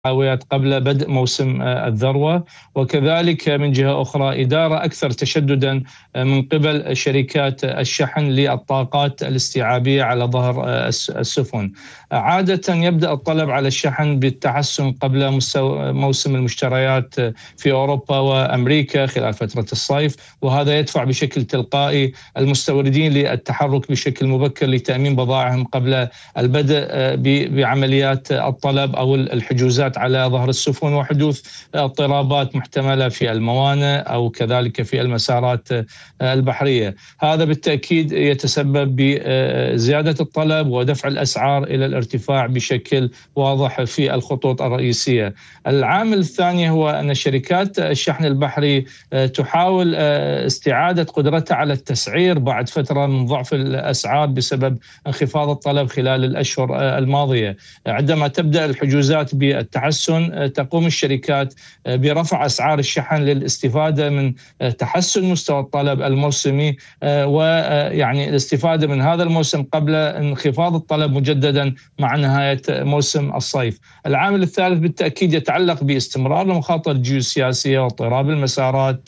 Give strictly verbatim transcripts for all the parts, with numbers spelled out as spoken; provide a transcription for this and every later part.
الحاويات قبل بدء موسم الذروة، وكذلك من جهة أخرى إدارة أكثر تشدداً من قبل شركات الشحن للطاقات الاستيعابية على ظهر السفن. عادة يبدأ الطلب على الشحن بالتحسن قبل موسم المشتريات في أوروبا وأمريكا خلال فترة الصيف، وهذا يدفع بشكل تلقائي المستوردين للتحرك بشكل مبكر لتأمين بضائعهم قبل البدء بعمليات الطلب أو الحجوزات على ظهر السفن، وحدوث اضطرابات محتملة في الموانئ أو كذلك في المسارات البحرية. هذا بالتأكيد يتسبب بزيادة الطلب ودفع الأسعار إلى الارتفاع بشكل واضح في الخطوط الرئيسية. العامل الثاني هو أن شركات الشحن البحري تحاول استعادة قدرتها على التسعير بعد فترة من ضعف الأسعار بسبب انخفاض الطلب خلال الأشهر الماضية. عندما تبدأ الحجوزات بالتحسن تقوم الشركات برفع أسعار الشحن للاستفادة من تحسن مستوى الطلب الموسمي، ويعني الاستفادة من هذا الموسم قبل انخفاض الطلب مجددا مع نهاية موسم الصيف. العامل الثالث بالتأكيد يتعلق باستمرار المخاطر الجيوسياسية واضطراب المسارات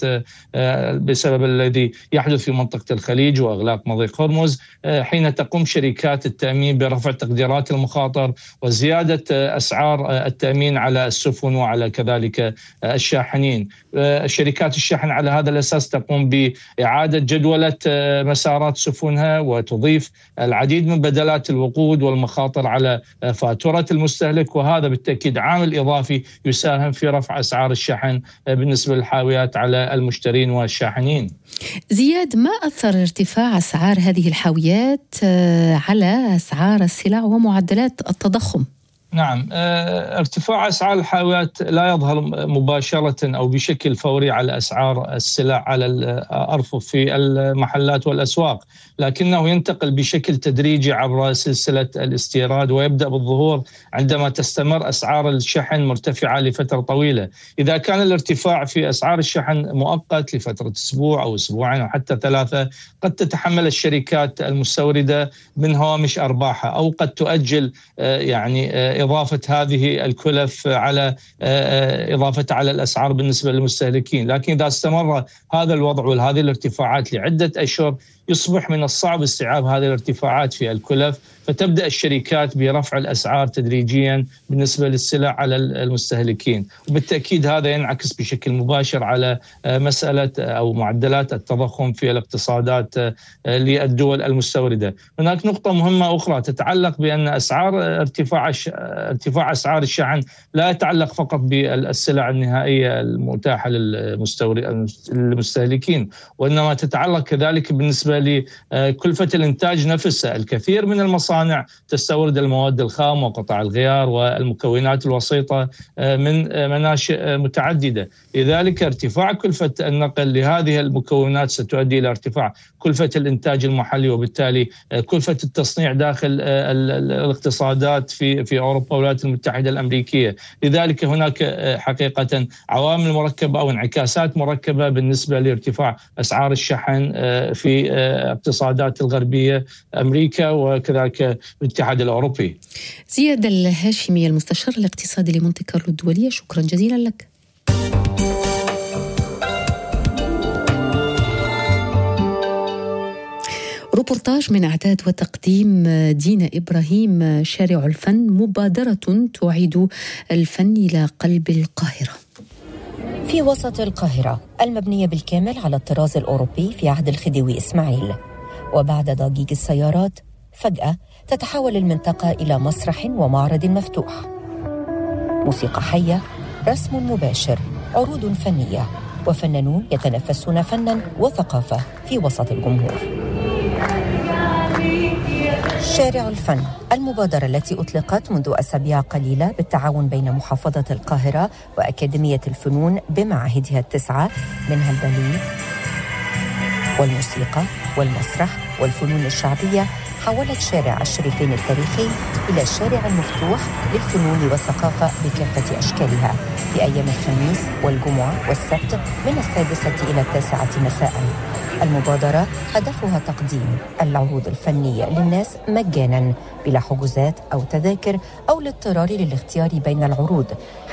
بسبب الذي يحدث في منطقة الخليج وإغلاق مضيق هرمز، حين تقوم شركات التأمين برفع تقديرات المخاطر وزيادة أسعار التأمين على السفن وعلى كذلك الشاحنين. شركات الشحن على هذا الأساس تقوم بإعادة جدولة مسارات سفنها وتضيف العديد من بدلات الوقود والمخاطر على فاتورة المستهلك، وهذا بالتأكيد عامل إضافي يساهم في رفع أسعار الشحن بالنسبة للحاويات على المشترين والشاحنين. زياد، ما أثر ارتفاع أسعار هذه الحاويات على أسعار السلع ومعدلات التضخم؟ نعم، ارتفاع أسعار الحاويات لا يظهر مباشرة أو بشكل فوري على أسعار السلع على الأرفف في المحلات والأسواق، لكنه ينتقل بشكل تدريجي عبر سلسلة الاستيراد ويبدأ بالظهور عندما تستمر أسعار الشحن مرتفعة لفترة طويلة. إذا كان الارتفاع في أسعار الشحن مؤقت لفترة أسبوع أو أسبوعين أو حتى ثلاثة، قد تتحمل الشركات المستوردة من هوامش أرباحها، أو قد تؤجل يعني إضافة هذه الكلف على إضافة على الأسعار بالنسبة للمستهلكين. لكن إذا استمر هذا الوضع وهذه الارتفاعات لعدة أشهر يصبح من الصعب استيعاب هذه الارتفاعات في الكلف، فتبدأ الشركات برفع الأسعار تدريجيا بالنسبة للسلع على المستهلكين، وبالتأكيد هذا ينعكس بشكل مباشر على مسألة أو معدلات التضخم في الاقتصادات للدول المستوردة. هناك نقطة مهمة أخرى تتعلق بأن أسعار ارتفاع ارتفاع أسعار الشحن لا يتعلق فقط بالسلع النهائية المتاحة للمستهلكين، وإنما تتعلق كذلك بالنسبة لكلفة الإنتاج نفسها. الكثير من المصانع تستورد المواد الخام وقطع الغيار والمكونات الوسيطة من مناشئ متعددة، لذلك ارتفاع كلفة النقل لهذه المكونات ستؤدي إلى ارتفاع كلفة الإنتاج المحلي، وبالتالي كلفة التصنيع داخل الاقتصادات في في أوروبا والولايات المتحدة الأمريكية. لذلك هناك حقيقة عوامل مركبة أو انعكاسات مركبة بالنسبة لارتفاع أسعار الشحن في اقتصادات الغربية أمريكا وكذلك الاتحاد الأوروبي. زياد الهاشمي، المستشار الاقتصادي لمونتي كارلو الدولية، شكرا جزيلا لك. روبورتاج من إعداد وتقديم دينا إبراهيم. شارع الفن مبادرة تعيد الفن إلى قلب القاهرة. في وسط القاهرة المبنية بالكامل على الطراز الأوروبي في عهد الخديوي إسماعيل، وبعد ضجيج السيارات فجأة تتحول المنطقة إلى مسرح ومعرض مفتوح. موسيقى حية، رسم مباشر، عروض فنية، وفنانون يتنافسون فناً وثقافة في وسط الجمهور. شارع الفن، المبادرة التي أطلقت منذ أسابيع قليلة بالتعاون بين محافظة القاهرة وأكاديمية الفنون بمعاهدها التسعة، منها الباليه والموسيقى والمسرح والفنون الشعبية، حولت شارع الشريفين التاريخي إلى شارع مفتوح للفنون والثقافة بكافة أشكالها في أيام الخميس والجمعة والسبت من السادسة إلى التاسعة مساء. المبادرة هدفها تقديم العروض الفنية للناس مجاناً بلا حجوزات أو تذاكر أو الاضطرار للاختيار بين العروض،